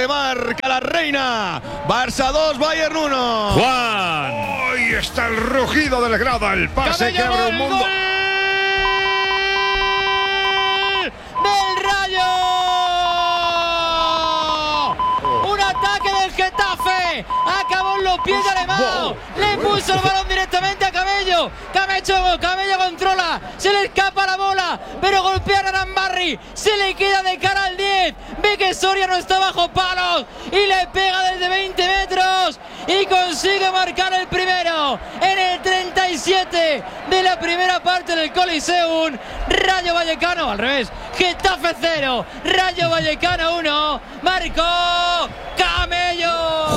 empate, marca la reina. Barça 2, Bayern 1. Juan. Ahí está el rugido del grada, el pase que abre un mundo. ¡Del Rayo! ¡Un ataque del Getafe! Acabó en los pies de Alemão. Le puso el balón directamente a Camello. Camello controla. Se le escapa la bola, pero golpea a Arambarri. Se le queda de cara al 10. Ve que Soria no está bajo palos y le pega desde 20 metros y consigue marcar el primero en el 37 de la primera parte del Coliseum. Rayo Vallecano, al revés, Getafe 0, Rayo Vallecano 1, marcó Camello.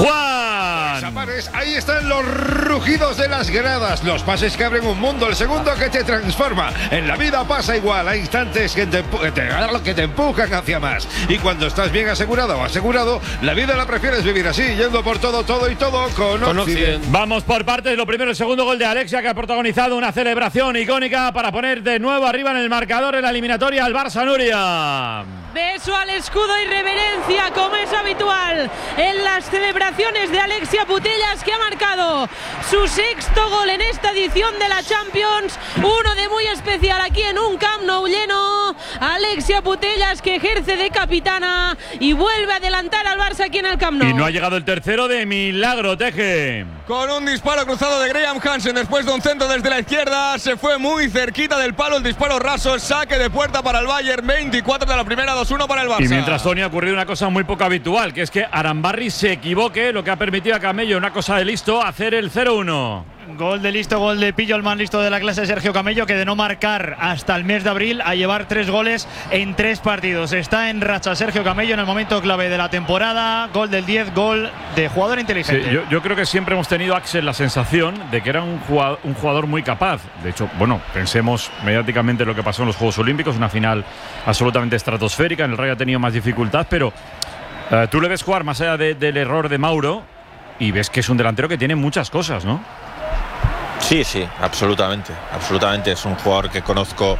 Juan. Ahí están los rugidos de las gradas, los pases que abren un mundo, el segundo que te transforma. En la vida pasa igual, hay instantes que te empujan hacia más. Y cuando estás bien asegurado o asegurado, la vida la prefieres vivir así, yendo por todo y todo con Occident. Vamos por partes. Lo primero, el segundo gol de Alexia, que ha protagonizado una celebración icónica para poner de nuevo arriba en el marcador en la eliminatoria al Barça. Nuria. Beso al escudo y reverencia, como es habitual en las celebraciones de Alexia Putellas, que ha marcado su sexto gol en esta edición de la Champions. Uno de muy especial aquí en un Camp Nou lleno. Alexia Putellas, que ejerce de capitana y vuelve a adelantar al Barça aquí en el Camp Nou. Y no ha llegado el tercero de milagro, Teje. Con un disparo cruzado de Graham Hansen después de un centro desde la izquierda, se fue muy cerquita del palo el disparo raso, saque de puerta para el Bayern, 24 de la primera, 2-1 para el Barça. Y mientras, Tony, ha ocurrido una cosa muy poco habitual, que es que Arambarri se equivoque, lo que ha permitido a Camello, una cosa de listo, hacer el 0-1. Gol de listo, gol de pillo, el más listo de la clase, Sergio Camello, que de no marcar hasta el mes de abril a llevar 3 goles en 3 partidos. Está en racha Sergio Camello en el momento clave de la temporada. Gol del 10, gol de jugador inteligente. Sí, yo creo que siempre hemos tenido, Axel, la sensación de que era un jugador muy capaz. De hecho, bueno, pensemos mediáticamente lo que pasó en los Juegos Olímpicos, una final absolutamente estratosférica. En el Rayo ha tenido más dificultad, pero tú le ves jugar más allá del error de Mauro y ves que es un delantero que tiene muchas cosas, ¿no? Sí, absolutamente. Es un jugador que conozco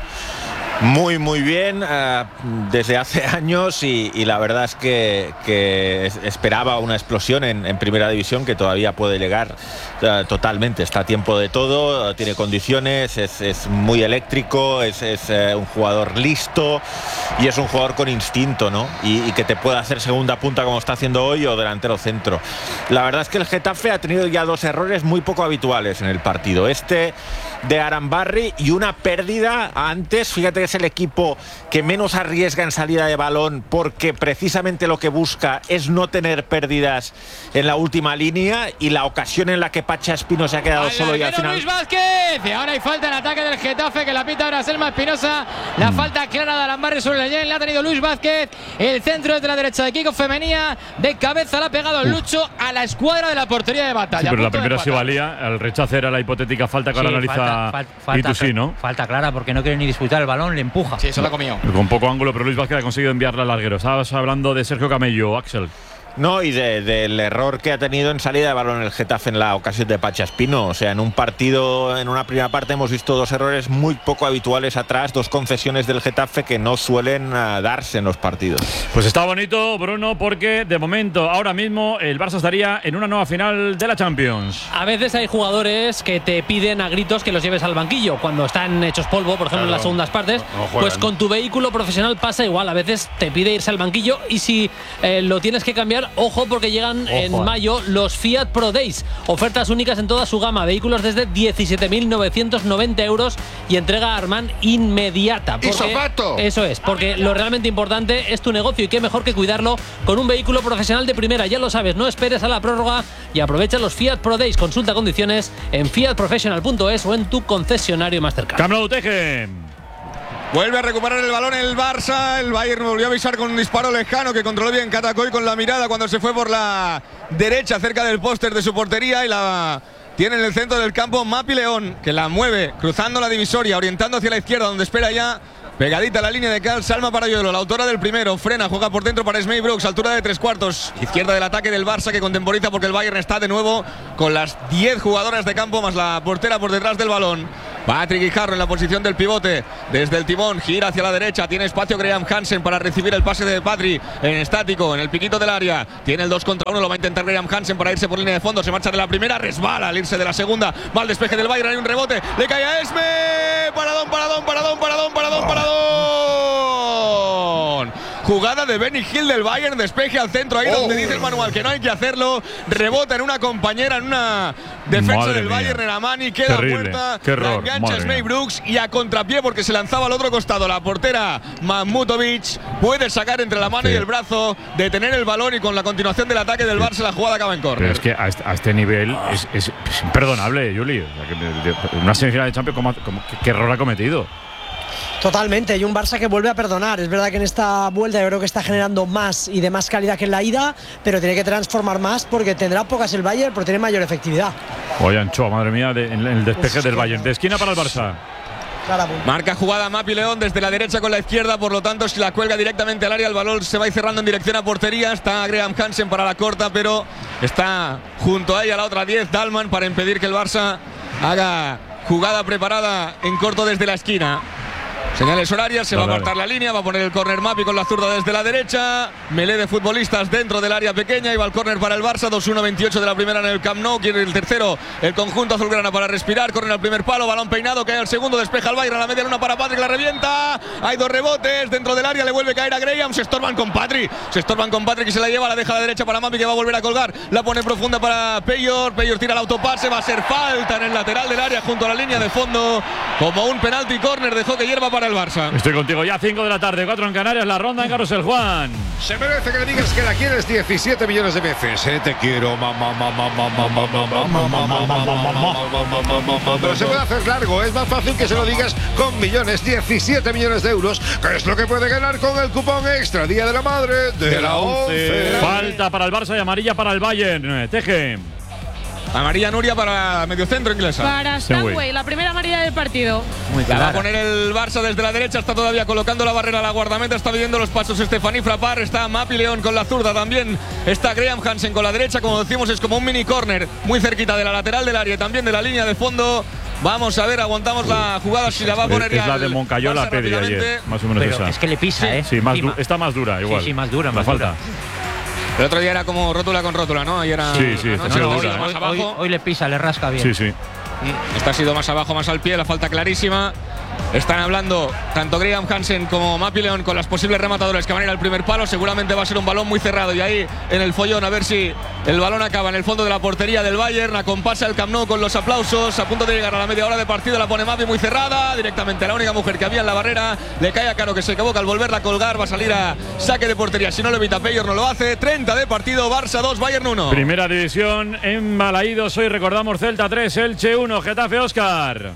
muy bien desde hace años y la verdad es que esperaba una explosión en primera división, que todavía puede llegar totalmente. Está a tiempo de todo, tiene condiciones, es muy eléctrico, es un jugador listo y es un jugador con instinto, ¿no? Y que te puede hacer segunda punta como está haciendo hoy o delantero centro. La verdad es que el Getafe ha tenido ya 2 errores muy poco habituales en el partido. Este de Arambarri y una pérdida antes. Fíjate que es el equipo que menos arriesga en salida de balón, porque precisamente lo que busca es no tener pérdidas en la última línea, y la ocasión en la que Pacha Espino se ha quedado solo y al final... Luis Vázquez, y ahora hay falta en ataque del Getafe, que la pita ahora Selma Espinosa. La falta clara de Arambarri sobre el Leyen, la ha tenido Luis Vázquez. El centro desde la derecha de Kiko Femenía, de cabeza la ha pegado el Lucho a la escuadra de la portería de Batalla. Sí, pero la primera sí valía, el rechazo era la hipotética falta que ahora analiza Itousí, ¿no? Falta clara, porque no quiere ni disputar el balón, le empuja. Sí, se lo ha comido. Con poco ángulo, pero Luis Vázquez ha conseguido enviarla al larguero. Estabas hablando de Sergio Camello, Axel. No, y del error que ha tenido en salida de balón el Getafe en la ocasión de Pacha Espino. O sea, en un partido, en una primera parte hemos visto 2 errores muy poco habituales atrás, 2 concesiones del Getafe que no suelen darse en los partidos. Pues está bonito, Bruno, porque de momento, ahora mismo, el Barça estaría en una nueva final de la Champions. A veces hay jugadores que te piden a gritos que los lleves al banquillo cuando están hechos polvo, por ejemplo, en las segundas partes. Pues con tu vehículo profesional pasa igual. A veces te pide irse al banquillo, y si lo tienes que cambiar, ojo, porque llegan en mayo los Fiat Pro Days, ofertas únicas en toda su gama, vehículos desde 17.990 euros y entrega Armand inmediata. Eso es, porque lo realmente importante es tu negocio, y qué mejor que cuidarlo con un vehículo profesional de primera. Ya lo sabes, no esperes a la prórroga y aprovecha los Fiat Pro Days. Consulta condiciones en fiatprofessional.es o en tu concesionario más cercano. Camp Nou, Teje. Vuelve a recuperar el balón el Barça. El Bayern volvió a avisar con un disparo lejano que controló bien Catacoy con la mirada cuando se fue por la derecha cerca del póster de su portería, y la tiene en el centro del campo Mapi León, que la mueve cruzando la divisoria, orientando hacia la izquierda, donde espera ya pegadita a la línea de cal Salma Parayuelo, la autora del primero. Frena, juega por dentro para Smey Brooks, altura de 3/4, izquierda del ataque del Barça, que contemporiza porque el Bayern está de nuevo con las 10 jugadoras de campo más la portera por detrás del balón. Patrick Guijarro en la posición del pivote. Desde el timón, gira hacia la derecha. Tiene espacio Graham Hansen para recibir el pase de Patrick en estático, en el piquito del área. Tiene el 2 contra 1, lo va a intentar Graham Hansen para irse por línea de fondo. Se marcha de la primera, resbala al irse de la segunda. Mal despeje del Bayern, hay un rebote. Le cae a Esme. Paradón. Jugada de Benny Hill del Bayern, despeje al centro, ahí donde dice el manual que no hay que hacerlo. Rebota en una compañera, en una defensa del Bayern, en Amani, queda muerta. La engancha Smey Brooks y a contrapié porque se lanzaba al otro costado. La portera Mahmutovic puede sacar entre la mano y el brazo, detener el balón y con la continuación del ataque del Barça la jugada acaba en córner. Pero es que a este nivel es imperdonable, Juli. Una semifinal de Champions, ¿qué error ha cometido? Totalmente, y un Barça que vuelve a perdonar. Es verdad que en esta vuelta yo creo que está generando más y de más calidad que en la ida, pero tiene que transformar más porque tendrá pocas el Bayern, pero tiene mayor efectividad. Oye, Anchoa, madre mía, en el despeje del Bayern. De esquina para el Barça. Marca jugada Mapi León desde la derecha con la izquierda, por lo tanto si la cuelga directamente al área, el balón se va a ir cerrando en dirección a portería. Está Graham Hansen para la corta, pero está junto a ella la otra 10, Dahlmann, para impedir que el Barça haga jugada preparada en corto desde la esquina. Señales horarias, se va a apartar la línea, va a poner el córner Mapi con la zurda desde la derecha. Melé de futbolistas dentro del área pequeña y va el córner para el Barça. 2-1-28 de la primera en el Camp Nou. Quiere el tercero el conjunto azulgrana para respirar. Córner al primer palo, balón peinado, cae al segundo, despeja al Bayern a la media luna para Patrick, la revienta. Hay 2 rebotes dentro del área, le vuelve a caer a Graham. Se estorban con Patrick y se la lleva, la deja a la derecha para Mapi que va a volver a colgar. La pone profunda para Peyor. Peyor tira el autopase, va a ser falta en el lateral del área junto a la línea de fondo. Como un penalti córner, dejó que hierva para el Barça. Estoy contigo ya, 5 de la tarde, 4 en Canarias, la ronda en Carrusel, Juan. Se merece que le digas que la quieres 17 millones de veces. Te quiero, mamá. Pero se puede hacer largo, es más fácil que se lo digas con millones, 17 millones de euros, que es lo que puede ganar con el cupón extra Día de la Madre de la 11. Falta para el Barça y amarilla para el Bayern. Teje. Amarilla Nuria para mediocentro inglesa. Para Stanway, la primera amarilla del partido. La va a poner el Barça desde la derecha, está todavía colocando la barrera a la guardameta, está midiendo los pasos Stephanie Frappart, está Mapi León con la zurda también, está Graham Hansen con la derecha, como decimos es como un mini córner, muy cerquita de la lateral del área y también de la línea de fondo. Vamos a ver, aguantamos la jugada si la va a poner ya. Es la de Moncayola, Pedri ayer, más o menos. Pero esa. Es que le pisa, Sí, está más dura, igual. Sí, más dura, más falta. El otro día era como rótula con rótula, ¿no? Ayer era, sí, está sido dura. Más abajo. Hoy le pisa, le rasca bien. Sí. Esta ha sido más abajo, más al pie, la falta clarísima. Están hablando tanto Graham Hansen como Mapi León con las posibles rematadores que van a ir al primer palo. Seguramente va a ser un balón muy cerrado y ahí en el follón a ver si el balón acaba en el fondo de la portería del Bayern. Acompasa el Camp Nou con los aplausos. A punto de llegar a la media hora de partido, la pone Mapi muy cerrada. Directamente la única mujer que había en la barrera. Le cae a Caro que se equivoca al volverla a colgar. Va a salir a saque de portería. Si no lo evita Peyor no lo hace. 30 de partido, Barça 2, Bayern 1. Primera división en Balaídos. Hoy recordamos Celta 3, Elche 1, Getafe Óscar.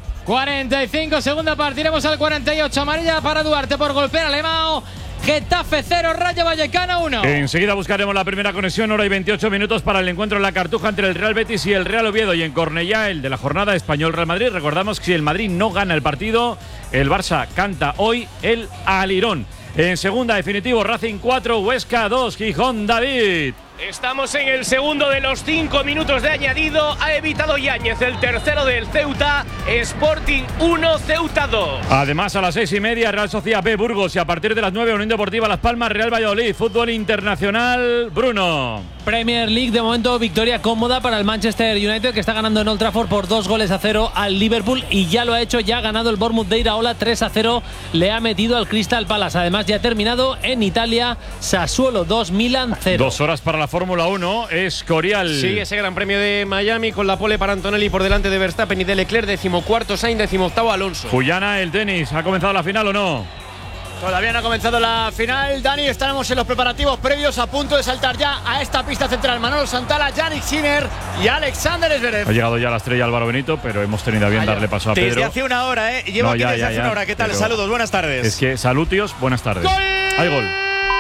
45, segunda parte, iremos al 48, amarilla para Duarte por golpear a Lemao. Getafe 0, Rayo Vallecano 1. Enseguida buscaremos la primera conexión, hora y 28 minutos para el encuentro en la Cartuja entre el Real Betis y el Real Oviedo. Y en Cornellá, el de la jornada Español-Real Madrid. Recordamos que si el Madrid no gana el partido, el Barça canta hoy el alirón. En segunda, definitivo, Racing 4, Huesca 2, Gijón, David. Estamos en el segundo de los 5 minutos de añadido. Ha evitado Yáñez el tercero del Ceuta. Sporting 1, Ceuta 2. Además, a las 6:30, Real Sociedad B, Burgos. Y a partir de las 9, Unión Deportiva Las Palmas, Real Valladolid. Fútbol internacional, Bruno. Premier League, de momento, victoria cómoda para el Manchester United, que está ganando en Old Trafford por 2-0 al Liverpool. Y ya lo ha hecho, ya ha ganado el Bournemouth de Iraola 3-0. Le ha metido al Crystal Palace. Además, ya ha terminado en Italia, Sassuolo 2, Milan 0. 2 horas para la Fórmula 1, Escorial. Sí, ese Gran Premio de Miami con la pole para Antonelli por delante de Verstappen y de Leclerc, 14º Sainz, 18º Alonso. Cuyana, el tenis, ¿ha comenzado la final o no? Todavía no ha comenzado la final, Dani. Estamos en los preparativos previos, a punto de saltar ya a esta pista central. Manolo Santala, Yannick Sinner y Alexander Zverev. Ha llegado ya la estrella Álvaro Benito, pero hemos tenido a bien darle paso a Pedro. Desde hace una hora, ¿eh? Llevo aquí desde hace una hora. ¿Qué tal? Saludos, buenas tardes. Es que, salutios, buenas tardes. ¡Gol! Hay gol.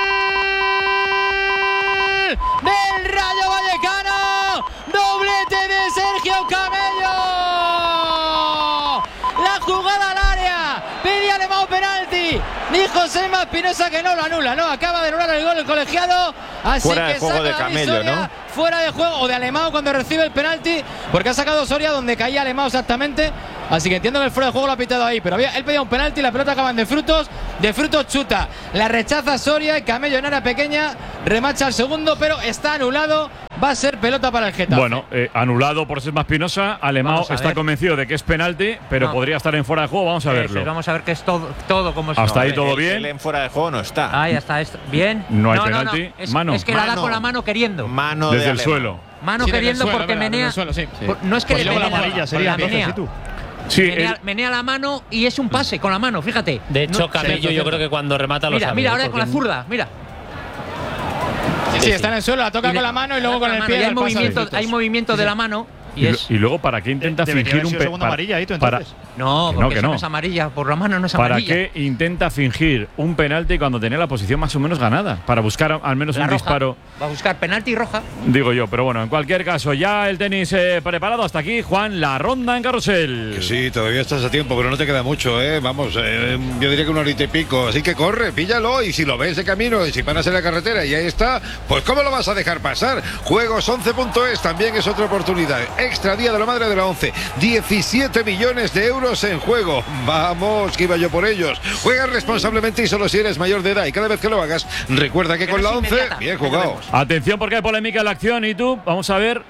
Del Rayo Vallecano, doblete de Sergio Camello. La jugada al área, pedía Lemao penalti, dijo Sema Espinosa que no lo anula, no, acaba de anular el gol el colegiado, así fuera que de juego de Camello, Soria, ¿no? Fuera de juego, o de Alemão cuando recibe el penalti, porque ha sacado Soria donde caía Alemão exactamente, Así que entiendo que el fuera de juego lo ha pitado ahí, pero él pedía un penalti, la pelota acaban de frutos chuta. La rechaza Soria y Camello en área pequeña, remacha al segundo, pero está anulado. Va a ser pelota para el Getafe. Bueno, anulado por Sesma Espinosa. Alemão está convencido de que es penalti, pero podría estar en fuera de juego. Vamos a verlo. Vamos a ver que es todo como es. Hasta ahí todo bien. Él en fuera de juego no está. Ahí está, bien. No hay penalti. Mano. Es que la da con la mano queriendo. Mano desde el suelo. Mano queriendo suelo, porque menea. Suelo, sí. No es que pues le menea la amarilla, sería menea. Sí, menea la mano y es un pase con la mano, fíjate. De hecho, Camello yo creo que cuando remata lo sabe. Mira, ahora con la zurda, mira. Sí, está en el suelo, la toca con la mano y luego con el pie. Hay movimiento de la mano. Y luego, ¿para qué intenta fingir un penalti? No, porque no es amarilla, por la mano no es amarilla. ¿Para qué intenta fingir un penalti cuando tenía la posición más o menos ganada? Para buscar al menos un disparo. Va a buscar penalti roja. Digo yo, pero bueno, en cualquier caso, ya el tenis preparado. Hasta aquí, Juan, la ronda en carrusel. Que sí, todavía estás a tiempo, pero no te queda mucho, ¿eh? Vamos, yo diría que una horita y pico. Así que corre, píllalo, y si lo ves de camino, y si paras en la carretera y ahí está, pues ¿cómo lo vas a dejar pasar? Juegos11.es también es otra oportunidad. Extra día de la madre de la 11. 17 millones de euros en juego. Vamos, que iba yo por ellos. Juega responsablemente y solo si eres mayor de edad. Y cada vez que lo hagas, recuerda que con la 11, bien jugado. Atención porque hay polémica en la acción. ¿Y tú? Vamos a ver.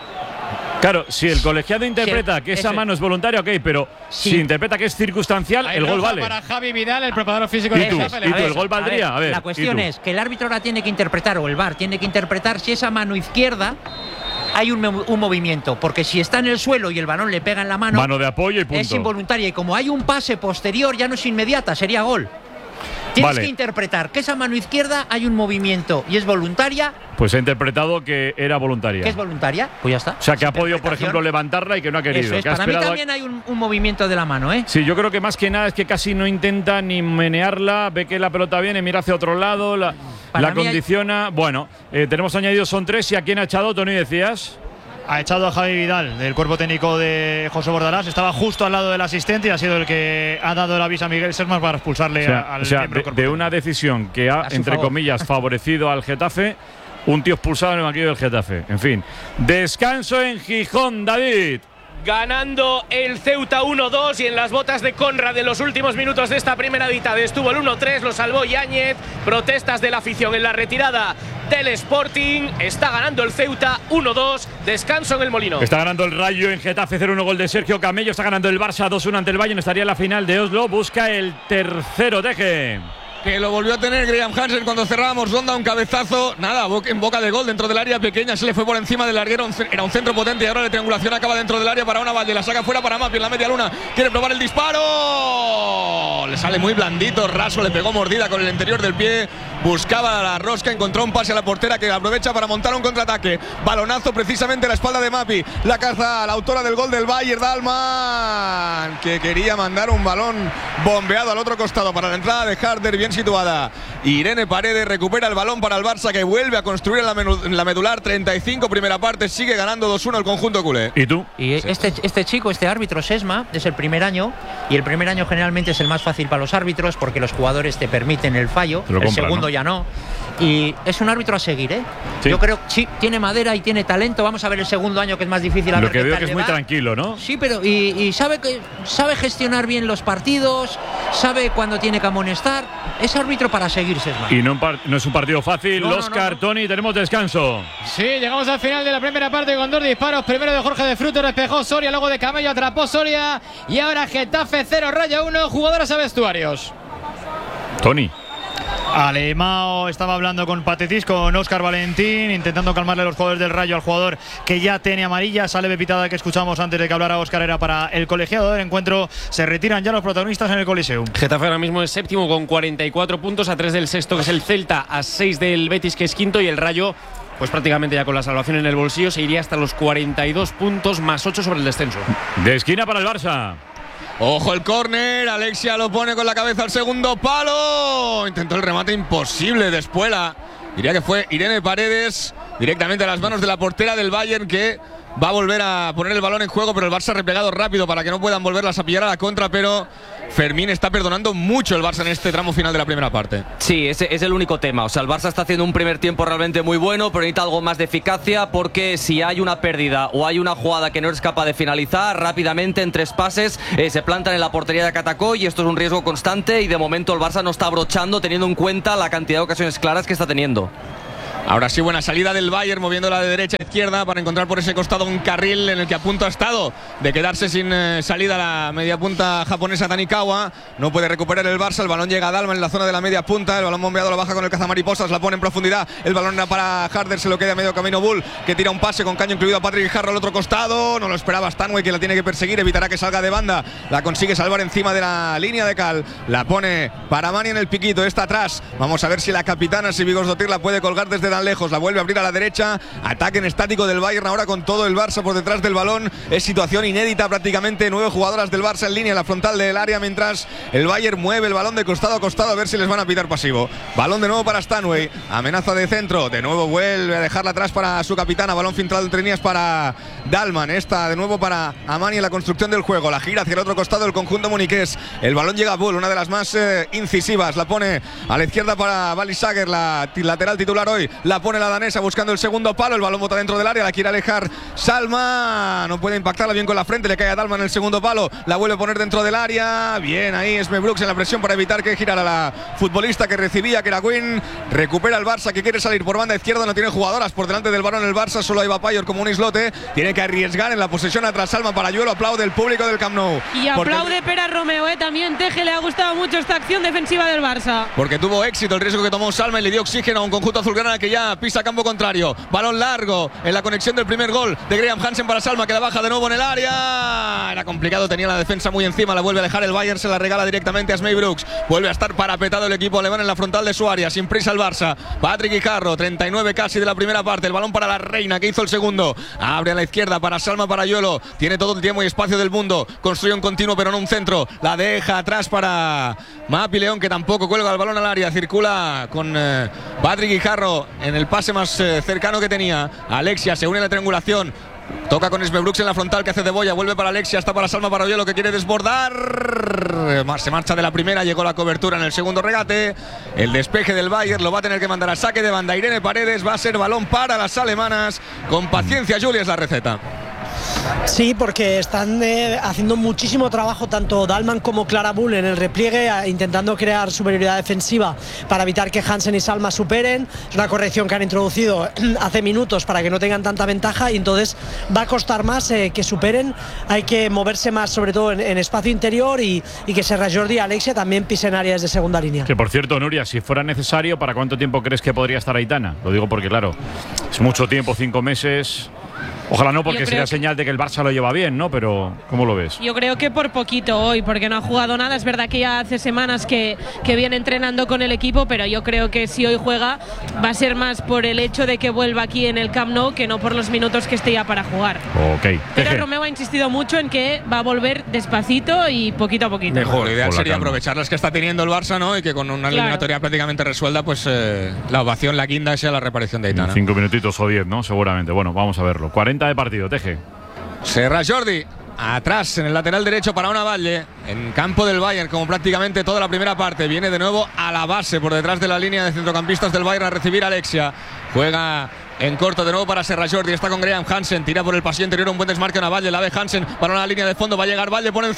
Claro, si el colegiado interpreta que esa mano es voluntaria, ok, pero si interpreta que es circunstancial, el gol vale. Para Javi Vidal, el preparador físico ¿Y de tú? ¿El gol valdría? A ver, la cuestión es que el árbitro ahora tiene que interpretar, o el VAR tiene que interpretar si esa mano izquierda hay un movimiento, porque si está en el suelo y el balón le pega en la mano de apoyo y punto. Es involuntaria, y como hay un pase posterior ya no es inmediata, sería gol. Tienes que interpretar que esa mano izquierda hay un movimiento y es voluntaria. Pues ha interpretado que era voluntaria. ¿Que es voluntaria? Pues ya está. O sea, que ha podido, por ejemplo, levantarla y que no ha querido. Eso es. Que Para mí también hay un movimiento de la mano, ¿eh? Sí, yo creo que más que nada es que casi no intenta ni menearla, ve que la pelota viene, mira hacia otro lado, la condiciona. Bueno, tenemos añadidos, son 3. ¿Y a quién ha echado, Tony, decías? Ha echado a Javi Vidal del cuerpo técnico de José Bordalás. Estaba justo al lado del asistente y ha sido el que ha dado el aviso a Miguel Sesmas para expulsarle al miembro de una decisión que ha, entre comillas, favorecido al Getafe, un tío expulsado en el banquillo del Getafe. En fin, descanso en Gijón, David. Ganando el Ceuta 1-2 y en las botas de Conrad de los últimos minutos de esta primera mitad estuvo el 1-3, lo salvó Yáñez. Protestas de la afición en la retirada del Sporting. Está ganando el Ceuta 1-2, descanso en el Molino. Está ganando el Rayo en Getafe 0-1, gol de Sergio Camello. Está ganando el Barça 2-1 ante el Bayern. Estaría en la final de Oslo, busca el tercero, Teje. Que lo volvió a tener Graham Hansen cuando cerrábamos ronda, un cabezazo, nada, en boca de gol dentro del área pequeña, se le fue por encima del larguero, era un centro potente y ahora la triangulación acaba dentro del área para una Valle, la saca fuera para Mapi en la media luna, quiere probar el disparo, le sale muy blandito, raso, le pegó mordida con el interior del pie, buscaba la rosca, encontró un pase a la portera que aprovecha para montar un contraataque, balonazo precisamente a la espalda de Mapi, la caza la autora del gol del Bayern, Dalman, que quería mandar un balón bombeado al otro costado para la entrada de Harder, bien situada. Irene Paredes recupera el balón para el Barça, que vuelve a construir en la medular. 35 primera parte, sigue ganando 2-1 el conjunto culé. ¿Y tú? Y este chico, este árbitro Sesma, es el primer año, y el primer año generalmente es el más fácil para los árbitros porque los jugadores te permiten el fallo, el segundo ya no. Y es un árbitro a seguir, ¿eh? ¿Sí? Yo creo que sí, tiene madera y tiene talento. Vamos a ver el segundo año, que es más difícil. Lo que veo que es muy tranquilo, ¿no? Sí, pero y sabe gestionar bien los partidos, sabe cuándo tiene que amonestar. Es árbitro para seguir, Sesma. Y no es un partido fácil. Oscar, Tony, tenemos descanso. Sí, llegamos al final de la primera parte con 2 disparos. Primero de Jorge de Fruto, despejó Soria, luego de Camello, atrapó Soria. Y ahora Getafe 0, Rayo 1, jugadores a vestuarios. Tony. Alemão estaba hablando con Patetis, con Óscar Valentín, intentando calmarle a los jugadores del Rayo al jugador que ya tiene amarilla. Sale Bepitada que escuchamos antes de que hablara Óscar, era para el colegiado del encuentro. Se retiran ya los protagonistas en el Coliseum. Getafe ahora mismo es séptimo con 44 puntos, a 3 del sexto que es el Celta, a 6 del Betis que es quinto, y el Rayo pues prácticamente ya con la salvación en el bolsillo se iría hasta los 42 puntos más 8 sobre el descenso. De esquina para el Barça. Ojo el córner, Alexia lo pone con la cabeza al segundo palo. Intentó el remate imposible de Espuela. Diría que fue Irene Paredes directamente a las manos de la portera del Bayern, que va a volver a poner el balón en juego, pero el Barça ha replegado rápido para que no puedan volverlas a pillar a la contra, pero Fermín está perdonando mucho el Barça en este tramo final de la primera parte. Sí, ese es el único tema. O sea, el Barça está haciendo un primer tiempo realmente muy bueno, pero necesita algo más de eficacia, porque si hay una pérdida o hay una jugada que no eres capaz de finalizar rápidamente en 3 pases, se plantan en la portería de Catacó, y esto es un riesgo constante, y de momento el Barça no está abrochando teniendo en cuenta la cantidad de ocasiones claras que está teniendo. Ahora sí, buena salida del Bayern, moviéndola de derecha a izquierda para encontrar por ese costado un carril en el que a punto ha estado de quedarse sin salida la media punta japonesa Tanikawa. No puede recuperar el Barça, el balón llega a Dalman en la zona de la media punta, el balón bombeado lo baja con el cazamariposas, la pone en profundidad, el balón era para Harder, se lo queda a medio camino Bull, que tira un pase con caño incluido a Patrick Jarro al otro costado, no lo esperaba Stanway, que la tiene que perseguir, evitará que salga de banda, la consigue salvar encima de la línea de cal, la pone para Mani en el piquito, está atrás, vamos a ver si la capitana Sibigosdottir la puede colgar desde tan lejos, la vuelve a abrir a la derecha, ataque en estático del Bayern ahora con todo el Barça por detrás del balón, es situación inédita prácticamente, 9 jugadoras del Barça en línea en la frontal del área, mientras el Bayern mueve el balón de costado a costado a ver si les van a pitar pasivo. Balón de nuevo para Stanway, amenaza de centro, de nuevo vuelve a dejarla atrás para su capitana, balón filtrado entre líneas para Dalman, esta de nuevo para Amani en la construcción del juego, la gira hacia el otro costado del conjunto muniqués, el balón llega a Bull, una de las más incisivas, la pone a la izquierda para Balisager, la lateral titular hoy, la pone la danesa buscando el segundo palo, el balón bota dentro del área, la quiere alejar Salma, no puede impactarla bien con la frente, le cae a Dalman el segundo palo, la vuelve a poner dentro del área, bien ahí Esme Brooks en la presión para evitar que girara la futbolista que recibía, que era Quinn, recupera el Barça que quiere salir por banda izquierda, no tiene jugadoras por delante del balón el Barça, solo hay Payor como un islote, tiene que arriesgar en la posesión atrás Salma para Yuelo, aplaude el público del Camp Nou. Y aplaude Pera Romeo, también Teje le ha gustado mucho esta acción defensiva del Barça. Porque tuvo éxito el riesgo que tomó Salma y le dio oxígeno a un conjunto azulgrana que ya pisa campo contrario. Balón largo en la conexión del primer gol de Graham Hansen para Salma, que la baja de nuevo en el área. Era complicado, tenía la defensa muy encima, la vuelve a dejar el Bayern, se la regala directamente a Smey Brooks. Vuelve a estar parapetado el equipo alemán en la frontal de su área, sin prisa el Barça. Patrick Guijarro, 39 casi de la primera parte, el balón para la Reina que hizo el segundo. Abre a la izquierda para Salma, para Yuelo. Tiene todo el tiempo y espacio del mundo. Construye un continuo pero no un centro. La deja atrás para Mapi León, que tampoco cuelga el balón al área. Circula con Patrick Guijarro en el pase más cercano que tenía. Alexia se une a la triangulación. Toca con Esme Brooks en la frontal que hace de boya. Vuelve para Alexia, está para Salma, para Yuelo, que quiere desbordar. Se marcha de la primera, llegó la cobertura en el segundo regate. El despeje del Bayern lo va a tener que mandar a saque de banda Irene Paredes. Va a ser balón para las alemanas. Con paciencia, Julia, es la receta. Sí, porque están haciendo muchísimo trabajo tanto Dalman como Clara Bull en el repliegue, intentando crear superioridad defensiva para evitar que Hansen y Salma superen. Es una corrección que han introducido hace minutos para que no tengan tanta ventaja, y entonces va a costar más que superen. Hay que moverse más, sobre todo en espacio interior, y que Serra Jordi y Alexia también pisen áreas de segunda línea. Que por cierto, Nuria, si fuera necesario, ¿para cuánto tiempo crees que podría estar Aitana? Lo digo porque, claro, es mucho tiempo, 5 meses. Ojalá no, porque sería señal de que el Barça lo lleva bien, ¿no? Pero, ¿cómo lo ves? Yo creo que por poquito hoy, porque no ha jugado nada. Es verdad que ya hace semanas que viene entrenando con el equipo, pero yo creo que si hoy juega va a ser más por el hecho de que vuelva aquí en el Camp Nou que no por los minutos que esté ya para jugar. Ok. Pero Romeo ha insistido mucho en que va a volver despacito y poquito a poquito. Mejor, la idea sería aprovechar las que está teniendo el Barça, ¿no? Y que con una eliminatoria prácticamente resuelta, pues la ovación, la guinda, sea la reaparición de Aitana. 5 minutitos o 10, ¿no? Seguramente. Bueno, vamos a verlo. 40 de partido, Teje. Serra Jordi atrás en el lateral derecho para una Valle en campo del Bayern, como prácticamente toda la primera parte. Viene de nuevo a la base por detrás de la línea de centrocampistas del Bayern a recibir a Alexia. Juega en corto de nuevo para Serra Jordi, está con Graham Hansen, tira por el pasillo interior, un buen desmarque a Valle, la ve Hansen para una línea de fondo, va a llegar Valle, pone el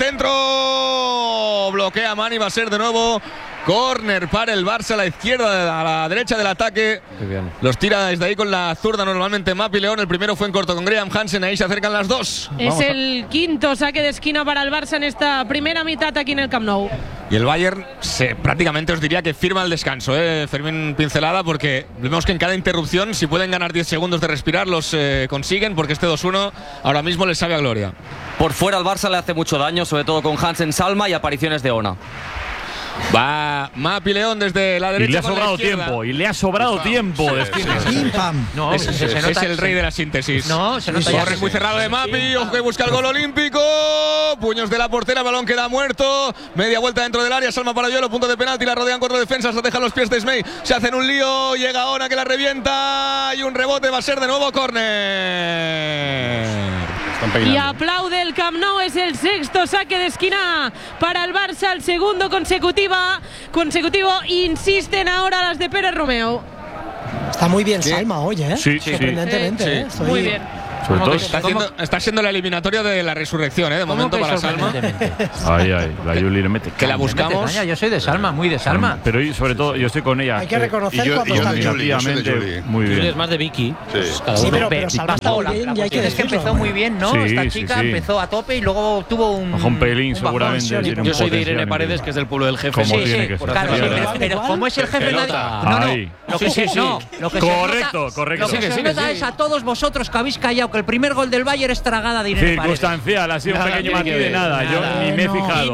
centro, bloquea Mani, va a ser de nuevo córner para el Barça a la izquierda, a la derecha del ataque. Los tira desde ahí con la zurda normalmente Mapi León, el primero fue en corto con Graham Hansen, ahí se acercan las dos. Es el quinto saque de esquina para el Barça en esta primera mitad aquí en el Camp Nou. Y el Bayern prácticamente os diría que firma el descanso, Fermín pincelada, porque vemos que en cada interrupción, si pueden ganar 10 segundos de respirar, los consiguen, porque este 2-1 ahora mismo les sabe a gloria. Por fuera el Barça le hace mucho daño, sobre todo con Hansen, Salma y apariciones de Ona. Va Mapi León desde la derecha. Y le ha sobrado tiempo. De esquina. No, es el rey de la síntesis. No, se nota ya. Corre muy cerrado de Mapi. Ojo que busca el gol olímpico. Puños de la portera. Balón queda muerto. Media vuelta dentro del área. Salma para Yolo. Punto de penalti. La rodean 4 defensas. La dejan los pies de Smey. Se hacen un lío. Llega Ona que la revienta. Y un rebote. Va a ser de nuevo córner. Y aplaude el Camp Nou, es el sexto saque de esquina para el Barça, el segundo consecutivo. Insisten ahora las de Pérez Romeo. Está muy bien Salma hoy, ¿eh? Sí, sorprendentemente. Muy bien. Sobre todo está siendo la eliminatoria de la resurrección, de momento para Salma. La Yuli le mete. Que la buscamos. Yo soy de Salma, muy de Salma. Pero sobre todo yo estoy con ella. Hay que reconocer cuando está bien. Muy bien. Es más de Vicky. Sí, pero Salma está muy bien y hay que decirlo. Es que empezó muy bien, ¿no? Esta chica empezó a tope y luego tuvo un pelín seguramente. Yo soy de Irene Paredes, que es del pueblo del jefe. Como tiene que ser. Pero como es el jefe, Correcto. Lo que se nota es a todos vosotros que habéis callado que el primer gol del Bayern es tragada de Irene Paredes. Circunstancial, ha sido un pequeño matiz de nada. Yo ni me he fijado.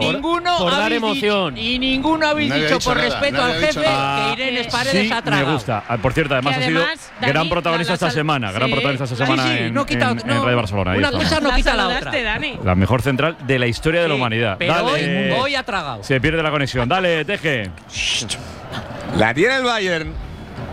Y ninguno habéis dicho por respeto al jefe que Irene Paredes ha tragado. Me gusta. Por cierto, además ha sido gran protagonista esta semana. Gran protagonista esta semana en Radio Barcelona. Una cosa no quita la otra. La mejor central de la historia de la humanidad. Pero hoy ha tragado. Se pierde la conexión. Dale, Teje. La tiene el Bayern.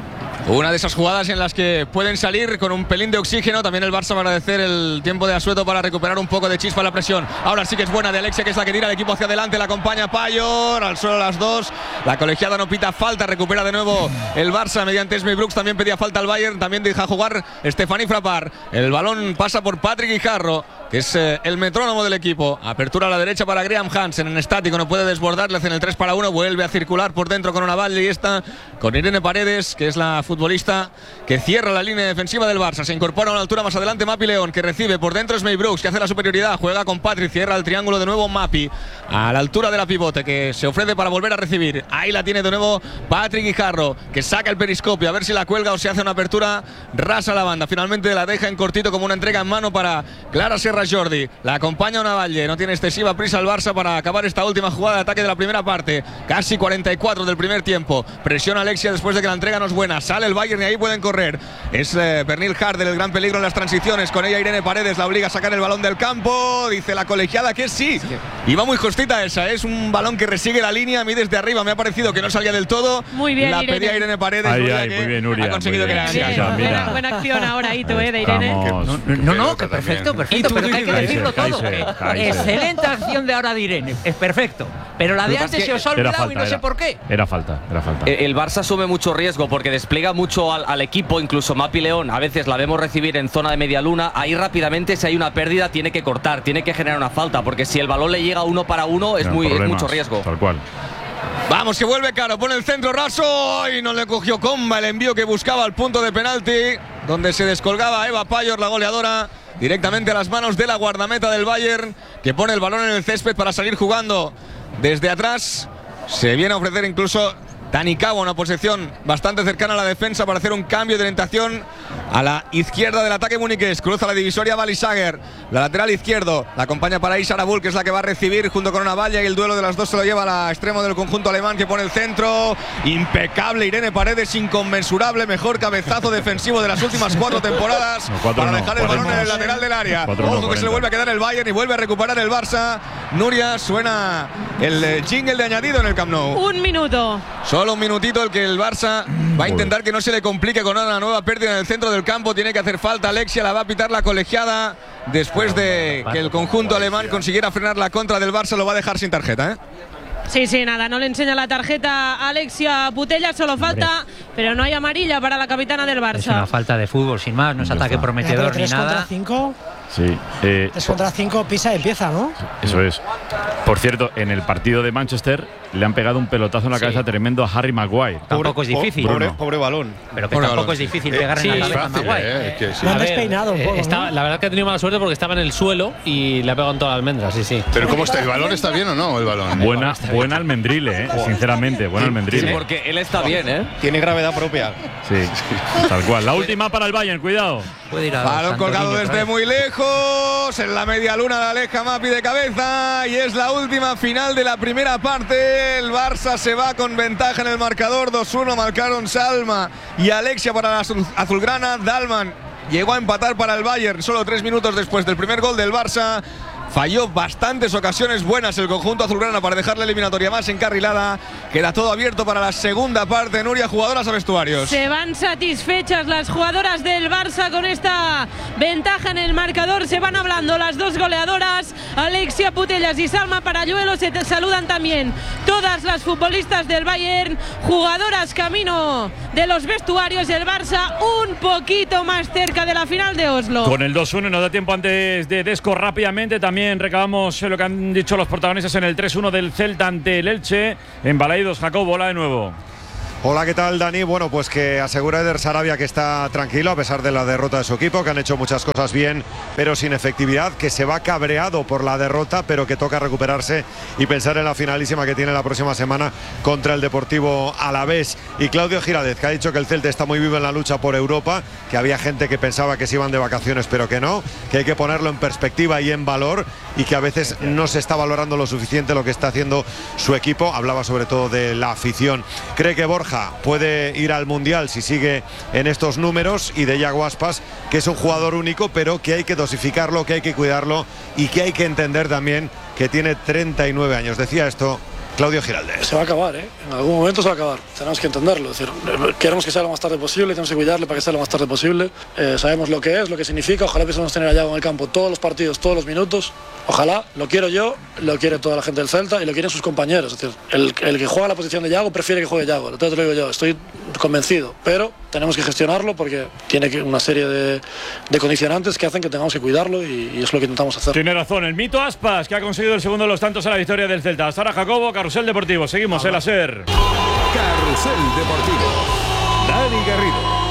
Una de esas jugadas en las que pueden salir con un pelín de oxígeno. También el Barça va a agradecer el tiempo de asueto para recuperar un poco de chispa a la presión. Ahora sí que es buena de Alexia, que es la que tira el equipo hacia adelante. La acompaña Payor. Al suelo las dos. La colegiada no pita falta. Recupera de nuevo el Barça mediante Smith Brooks. También pedía falta al Bayern. También deja jugar Stephanie Frappart. El balón pasa por Patrick Guijarro, que es el metrónomo del equipo. Apertura a la derecha para Graham Hansen en estático. No puede desbordar. Le hacen el 3-1. Vuelve a circular por dentro con una Valle y esta con Irene Paredes, que es la futbolista que cierra la línea defensiva del Barça. Se incorpora a una altura más adelante Mapi León, que recibe por dentro Smey Brooks, que hace la superioridad, juega con Patrick, cierra el triángulo de nuevo Mapi a la altura de la pivote, que se ofrece para volver a recibir. Ahí la tiene de nuevo Patrick Guijarro, que saca el periscopio a ver si la cuelga o se hace una apertura rasa a la banda. Finalmente la deja en cortito como una entrega en mano para Clara Serra Jordi. La acompaña una Valle, no tiene excesiva prisa el Barça para acabar esta última jugada de ataque de la primera parte. Casi 44 del primer tiempo. Presiona Alexia después de que la entrega no es buena. Sale el Bayern y ahí pueden correr. Es Pernil Harder el gran peligro en las transiciones. Con ella Irene Paredes la obliga a sacar el balón del campo. Dice la colegiada que sí. Iba muy justita esa. Es un balón que resigue la línea. A mí desde arriba me ha parecido que no salía del todo. Muy bien, la Irene. pedía Irene Paredes. Muy bien, Nuria. Ha conseguido que la buena acción ahora, Ito, de Irene. No, que perfecto. Pero que hay que decirlo todo. Excelente acción de ahora de Irene. Es perfecto. Pero la de antes se os ha olvidado y no sé por qué. Era falta. El Barça asume mucho riesgo porque despliega mucho al equipo, incluso Mapi León a veces la vemos recibir en zona de media luna. Ahí rápidamente, si hay una pérdida, tiene que cortar, tiene que generar una falta, porque si el balón le llega 1 para 1 es mucho riesgo. Tal cual. Vamos, que vuelve Caro, pone el centro raso y no le cogió Comba el envío que buscaba al punto de penalti, donde se descolgaba Eva Payor, la goleadora, directamente a las manos de la guardameta del Bayern, que pone el balón en el césped para salir jugando desde atrás. Se viene a ofrecer incluso Dani Cabo, una posición bastante cercana a la defensa para hacer un cambio de orientación a la izquierda del ataque muniqués. Cruza la divisoria Balisager, la lateral izquierdo, la acompaña para Isa Arabul, que es la que va a recibir junto con una valla, y el duelo de las dos se lo lleva al extremo del conjunto alemán, que pone el centro. Impecable Irene Paredes, inconmensurable, mejor cabezazo defensivo de las últimas 4 temporadas para dejar el balón en el lateral del área. Ojo que se le vuelve a quedar el Bayern y vuelve a recuperar el Barça. Nuria, suena el jingle de añadido en el Camp Nou. 1 minuto. Solo un minutito el que el Barça va a intentar que no se le complique con una nueva pérdida en el centro del campo. Tiene que hacer falta Alexia, la va a pitar la colegiada después de que el conjunto alemán consiguiera frenar la contra del Barça. Lo va a dejar sin tarjeta, Sí, nada, no le enseña la tarjeta a Alexia Putella, solo falta, pero no hay amarilla para la capitana del Barça. Es una falta de fútbol, sin más, no es ataque prometedor ni nada. 3 contra 5. Sí. 3 contra 5, pisa y empieza, ¿no? Eso es. Por cierto, en el partido de Manchester le han pegado un pelotazo en la cabeza tremendo a Harry Maguire. Tampoco es difícil. Pobre balón. Pero que tampoco es difícil pegar en la cabeza a Maguire. Lo han despeinado un poco, ¿no? La verdad que ha tenido mala suerte porque estaba en el suelo y le ha pegado en toda la almendra, sí. Pero ¿cómo está? ¿El balón está bien o no? El balón. Buena almendrile, sinceramente, buena almendrile. Sí, porque él está bien, Tiene gravedad propia. Sí, tal cual. La última para el Bayern, cuidado. Puede ir a balón colgado desde muy lejos. En la media luna la aleja Mapi de cabeza. Y es la última final de la primera parte. El Barça se va con ventaja en el marcador. 2-1 marcaron Salma y Alexia para la azulgrana. Dalman llegó a empatar para el Bayern solo 3 minutos después del primer gol del Barça. Falló bastantes ocasiones buenas el conjunto azulgrana para dejar la eliminatoria más encarrilada. Queda todo abierto para la segunda parte. Nuria, jugadoras a vestuarios. Se van satisfechas las jugadoras del Barça con esta ventaja en el marcador. Se van hablando las dos goleadoras, Alexia Putellas y Salma Parayuelo. Se saludan también todas las futbolistas del Bayern. Jugadoras camino de los vestuarios. El Barça un poquito más cerca de la final de Oslo. Con el 2-1 nos da tiempo antes de Desco rápidamente. También recabamos lo que han dicho los protagonistas en el 3-1 del Celta ante el Elche. En Balaidos, Jacob, hola de nuevo. Hola, ¿qué tal, Dani? Bueno, pues que asegura Eder Sarabia que está tranquilo a pesar de la derrota de su equipo, que han hecho muchas cosas bien, pero sin efectividad, que se va cabreado por la derrota, pero que toca recuperarse y pensar en la finalísima que tiene la próxima semana contra el Deportivo Alavés. Y Claudio Giraldez, que ha dicho que el Celta está muy vivo en la lucha por Europa, que había gente que pensaba que se iban de vacaciones, pero que no, que hay que ponerlo en perspectiva y en valor, y que a veces no se está valorando lo suficiente lo que está haciendo su equipo. Hablaba sobre todo de la afición. Cree que Borja puede ir al Mundial si sigue en estos números, y de Yago Aspas, que es un jugador único, pero que hay que dosificarlo, que hay que cuidarlo y que hay que entender también que tiene 39 años. Decía esto Claudio Giraldez. Se va a acabar, ¿eh? En algún momento se va a acabar. Tenemos que entenderlo. Es decir, queremos que sea lo más tarde posible, tenemos que cuidarle para que sea lo más tarde posible. Sabemos lo que es, lo que significa. Ojalá pudiésemos tener a Yago en el campo todos los partidos, todos los minutos. Ojalá, lo quiero yo, lo quiere toda la gente del Celta y lo quieren sus compañeros. Es decir, el que juega la posición de Yago prefiere que juegue Yago. Entonces te lo digo yo, estoy convencido. Pero tenemos que gestionarlo porque tiene una serie de condicionantes que hacen que tengamos que cuidarlo, y es lo que intentamos hacer. Tiene razón, el mito Aspas, que ha conseguido el segundo de los tantos a la victoria del Celta. Hasta ahora, Jacobo, Carrusel Deportivo. Seguimos en la SER. Carrusel Deportivo. Dani Garrido.